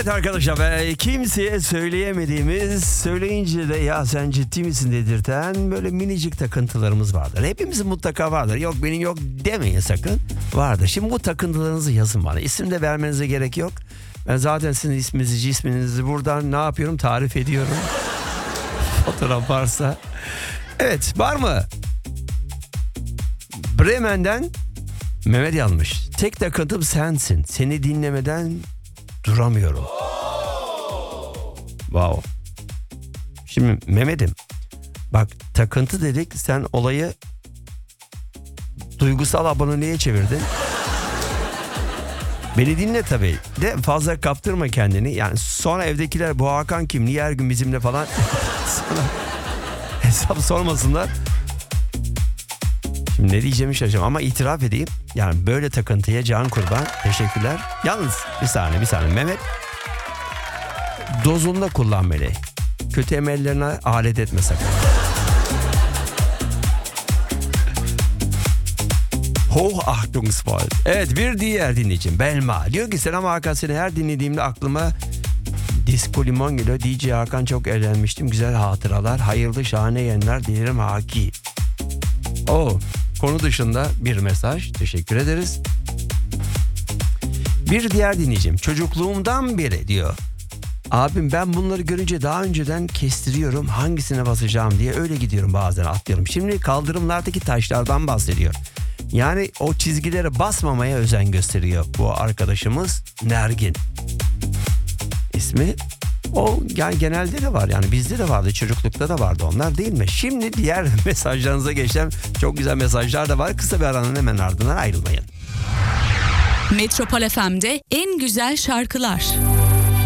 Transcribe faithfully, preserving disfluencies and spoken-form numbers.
Evet arkadaşlar, be, kimseye söyleyemediğimiz, söyleyince de ya sen ciddi misin dedirten böyle minicik takıntılarımız vardır. Hepimizin mutlaka vardır. Yok benim yok demeyin sakın. Vardır. Şimdi bu takıntılarınızı yazın bana. İsim de vermenize gerek yok. Ben zaten sizin isminizi, cisminizi buradan ne yapıyorum? Tarif ediyorum. Fotoğraf varsa. Evet, var mı? Bremen'den Mehmet yazmış. Tek takıntım sensin. Seni dinlemeden duramıyorum. Wow. Şimdi Mehmet'im, bak takıntı dedik, sen olayı duygusal aboneliğe çevirdin. Beni dinle tabii. De fazla kaptırma kendini. Yani sonra evdekiler bu Hakan kim? Niye her gün bizimle falan sana hesap sormasınlar. Şimdi ne diyeceğimi şaşırdım ama itiraf edeyim. Yani böyle takıntıya can kurban. Teşekkürler. Yalnız bir saniye bir saniye Mehmet. Dozunda kullanmalı. Kötü emellerine alet etme sakın. Hochachtungsvoll. Evet, bir diğer dinleyicim Belma. Diyor ki selam Hakan, seni her dinlediğimde aklıma Disco Limon geliyor. D J Hakan çok eğlenmiştim. Güzel hatıralar. Hayırlı şahane yayınlar dilerim Haki. O konu dışında bir mesaj. Teşekkür ederiz. Bir diğer dinleyicim çocukluğumdan beri diyor. Abim ben bunları görünce daha önceden kestiriyorum. Hangisine basacağım diye öyle gidiyorum, bazen atlıyorum. Şimdi kaldırımlardaki taşlardan bahsediyor. Yani o çizgilere basmamaya özen gösteriyor bu arkadaşımız Nergin. İsmi o, yani genelde de var, yani bizde de vardı, çocuklukta da vardı onlar, değil mi? Şimdi diğer mesajlarınıza geçeceğim. Çok güzel mesajlar da var. Kısa bir aranın hemen ardından ayrılmayın. Metropol F M'de en güzel şarkılar.